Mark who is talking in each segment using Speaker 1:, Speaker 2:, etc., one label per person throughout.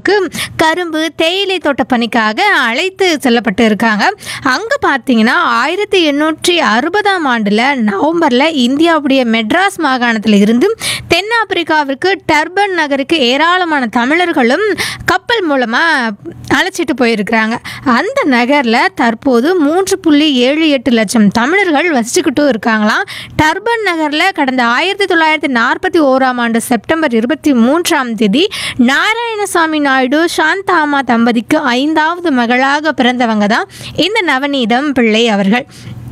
Speaker 1: ஆப்பிரிக்காவுக்கு கரும்பு தேயிலை தோட்ட பணிக்காக அழைத்து செல்லப்பட்டு இருக்காங்க. அங்கே பார்த்தீங்கன்னா 1860ஆம் ஆண்டில் நவம்பரில் இந்தியாவுடைய மெட்ராஸ் மாகாணத்தில் இருந்து தென்னாப்பிரிக்காவிற்கு டர்பன் நகருக்கு ஏராளமான தமிழர்களும் கப்பல் மூலமாக அழைச்சிட்டு போயிருக்கிறாங்க. அந்த நகரில் தற்போது 3.78 லட்சம் தமிழர்கள் வசிச்சுக்கிட்டும் இருக்காங்களாம். டர்பன் நகரில் கடந்த 1941ஆம் ஆண்டு செப்டம்பர் 23ஆம் தேதி நாராயணசாமி நாயுடு சாந்தாமா தம்பதிக்கு 5வது மகளாக பிறந்தவங்க தான் இந்த நவநீதம் பிள்ளை அவர்கள்.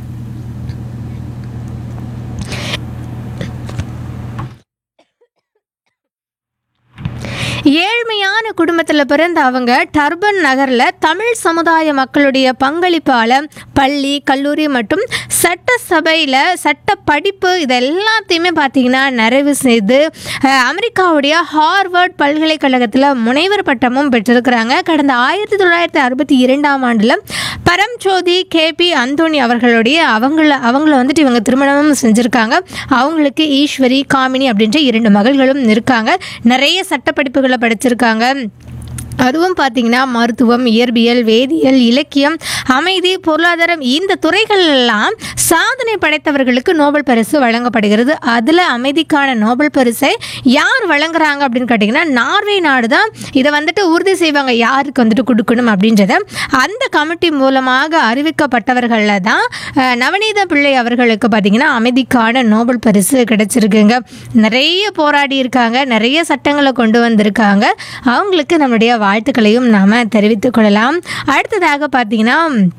Speaker 1: ஏழ்மையான குடும்பத்தில் பிறந்த அவங்க டர்பன் நகரில் தமிழ் சமுதாய மக்களுடைய பங்களிப்பால் பள்ளி கல்லூரி மற்றும் சட்டசபையில் சட்ட படிப்பு இது எல்லாத்தையுமே பார்த்திங்கன்னா நிறைவு செய்து அமெரிக்காவுடைய ஹார்வர்ட் பல்கலைக்கழகத்தில் முனைவர் பட்டமும் பெற்றிருக்கிறாங்க. கடந்த 1962ஆம் ஆண்டில் பரம்ஜோதி கேபி அந்தோணி அவர்களுடைய அவங்கள வந்துட்டு இவங்க திருமணமும் செஞ்சுருக்காங்க. அவங்களுக்கு ஈஸ்வரி காமினி அப்படின்ற 2 மகள்களும் இருக்காங்க. நிறைய சட்ட படிப்புகளை படிச்சிருக்காங்க. அதுவும் பார்த்திங்கன்னா மருத்துவம், இயற்பியல், வேதியியல், இலக்கியம், அமைதி, பொருளாதாரம் இந்த துறைகள் எல்லாம் சாதனை படைத்தவர்களுக்கு நோபல் பரிசு வழங்கப்படுகிறது. அதில் அமைதிக்கான நோபல் பரிசை யார் வழங்குறாங்க அப்படின்னு கேட்டிங்கன்னா நார்வே நாடு தான் இதை வந்துட்டு உறுதி செய்வாங்க யாருக்கு வந்துட்டு கொடுக்கணும் அப்படின்றத. அந்த கமிட்டி மூலமாக அறிவிக்கப்பட்டவர்களில் தான் நவநீத பிள்ளை அவர்களுக்கு பார்த்திங்கன்னா அமைதிக்கான நோபல் பரிசு கிடைச்சிருக்குங்க. நிறைய போராடி இருக்காங்க, நிறைய சட்டங்களை கொண்டு வந்திருக்காங்க. அவங்களுக்கு நம்முடைய வாழ்த்துக்களையும் நாம் தெரிவித்துக் கொள்ளலாம். அடுத்ததாக பார்த்தீங்கன்னா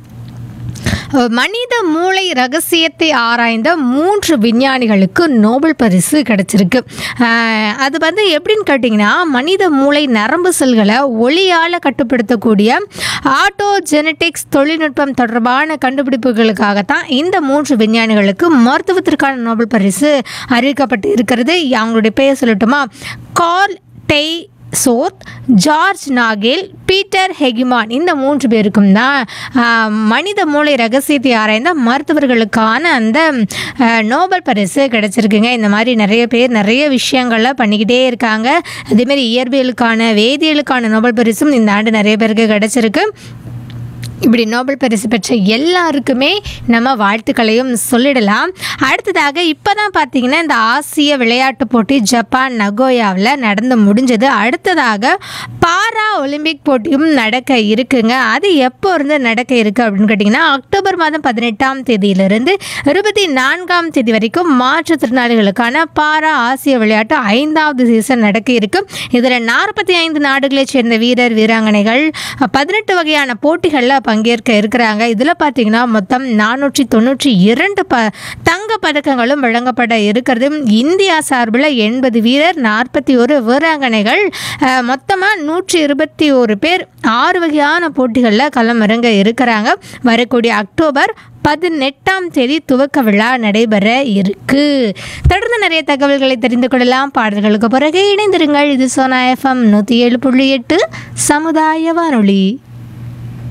Speaker 1: மனித மூளை ரகசியத்தை ஆராய்ந்த 3 விஞ்ஞானிகளுக்கு நோபல் பரிசு கிடைச்சிருக்கு. அது வந்து எப்படின்னு கேட்டிங்கன்னா மனித மூளை நரம்பு செல்களை ஒளியால் கட்டுப்படுத்தக்கூடிய ஆட்டோஜெனட்டிக்ஸ் தொழில்நுட்பம் தொடர்பான கண்டுபிடிப்புகளுக்காகத்தான் இந்த 3 விஞ்ஞானிகளுக்கு மருத்துவத்திற்கான நோபல் பரிசு அறிவிக்கப்பட்டு இருக்கிறது. அவங்களுடைய பெயர் சொல்லட்டுமா? கார்ல் டெய் சோத், ஜார்ஜ் நாகேல், பீட்டர் ஹெகிமான் இந்த 3 பேருக்கும் தான் மனித மூளை ரகசியத்தை ஆராய்ந்த மருத்துவர்களுக்கான அந்த நோபல் பரிசு கிடைச்சிருக்குங்க. இந்த மாதிரி நிறைய பேர் நிறைய விஷயங்களை பண்ணிக்கிட்டே இருக்காங்க. அதேமாதிரி இயற்பியலுக்கான வேதியியலுக்கான நோபல் பரிசும் இந்த ஆண்டு நிறைய பேருக்கு கிடைச்சிருக்கு. இப்படி நோபல் பரிசு பெற்ற எல்லாருக்குமே நம்ம வாழ்த்துக்களையும் சொல்லிடலாம். அடுத்ததாக இப்போ தான் பார்த்தீங்கன்னா இந்த ஆசிய விளையாட்டு போட்டி ஜப்பான் நகோயாவில் நடந்து முடிஞ்சது. அடுத்ததாக பாரா ஒலிம்பிக் போட்டியும் நடக்க இருக்குங்க. அது எப்போ இருந்து நடக்க இருக்குது அப்படின்னு கேட்டிங்கன்னா அக்டோபர் மாதம் 18ஆம் தேதியிலிருந்து 24ஆம் தேதி வரைக்கும் மாற்றுத்திறனாளிகளுக்கான பாரா ஆசிய விளையாட்டு 5வது சீசன் நடக்க இருக்கு. இதில் 45 நாடுகளைச் சேர்ந்த வீரர் வீராங்கனைகள் 18 வகையான போட்டிகளில் பங்கேற்க இருக்கிறாங்க. இதில் பார்த்தீங்கன்னா மொத்தம் 492 தங்க பதக்கங்களும் வழங்கப்பட இருக்கிறது. இந்தியா சார்பில் 80 வீரர் 41 வீராங்கனைகள் மொத்தமாக 121 பேர் 6 வகையான போட்டிகளில் களமிறங்க இருக்கிறாங்க. வரக்கூடிய அக்டோபர் 18ஆம் தேதி துவக்க விழா நடைபெற இருக்கு. தொடர்ந்து நிறைய தகவல்களை தெரிந்து கொள்ளலாம். பாடல்களுக்கு பிறகு இணைந்திருங்கள். இது சோனா FM 107.8 சமுதாய வானொலி.